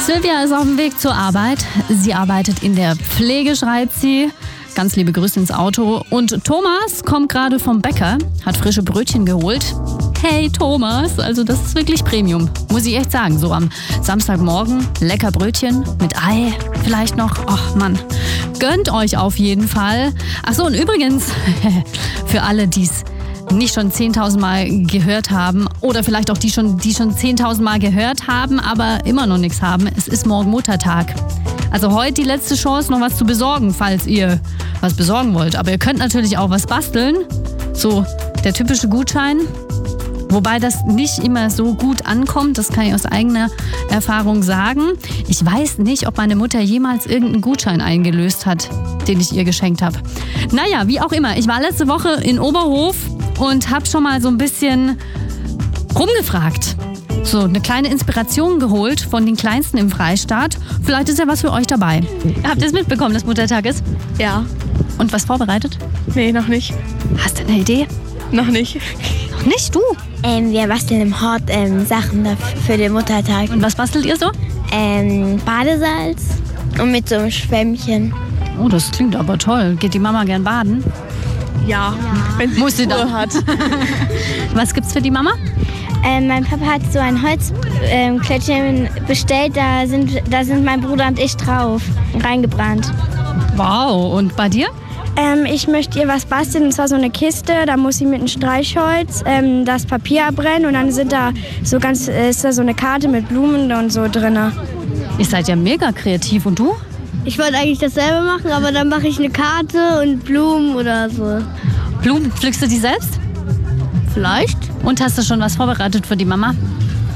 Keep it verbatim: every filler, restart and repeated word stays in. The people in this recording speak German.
Silvia ist auf dem Weg zur Arbeit. Sie arbeitet in der Pflege, schreibt sie. Ganz liebe Grüße ins Auto. Und Thomas kommt gerade vom Bäcker, hat frische Brötchen geholt. Hey Thomas, also das ist wirklich Premium, muss ich echt sagen. So am Samstagmorgen, lecker Brötchen mit Ei vielleicht noch. Ach Mann, gönnt euch auf jeden Fall. Ach so, und übrigens, für alle, die es nicht schon zehntausend Mal gehört haben oder vielleicht auch die schon, die schon zehntausend Mal gehört haben, aber immer noch nichts haben. Es ist morgen Muttertag. Also heute die letzte Chance, noch was zu besorgen, falls ihr was besorgen wollt. Aber ihr könnt natürlich auch was basteln. So der typische Gutschein. Wobei das nicht immer so gut ankommt, das kann ich aus eigener Erfahrung sagen. Ich weiß nicht, ob meine Mutter jemals irgendeinen Gutschein eingelöst hat, den ich ihr geschenkt habe. Naja, wie auch immer. Ich war letzte Woche in Oberhof und habe schon mal so ein bisschen rumgefragt. So eine kleine Inspiration geholt von den Kleinsten im Freistaat. Vielleicht ist ja was für euch dabei. Habt ihr es mitbekommen, dass Muttertag ist? Ja. Und was vorbereitet? Nee, noch nicht. Hast du eine Idee? Noch nicht. Noch nicht, du? Ähm, wir basteln im Hort ähm, Sachen für den Muttertag. Und was bastelt ihr so? Ähm, Badesalz und mit so einem Schwämmchen. Oh, das klingt aber toll. Geht die Mama gern baden? Ja, wenn sie Muss sie Ruhe dann. hat. Was gibt's für die Mama? Ähm, mein Papa hat so ein Holzklötzchen bestellt, da sind, da sind mein Bruder und ich drauf reingebrannt. Wow, und bei dir? Ähm, ich möchte ihr was basteln, und zwar so eine Kiste. Da muss sie mit einem Streichholz ähm, das Papier abbrennen und dann sind da so ganz, äh, ist da so eine Karte mit Blumen und so drin. Ihr seid ja mega kreativ. Und du? Ich wollte eigentlich dasselbe machen, aber dann mache ich eine Karte und Blumen oder so. Blumen, pflückst du die selbst? Vielleicht. Und hast du schon was vorbereitet für die Mama?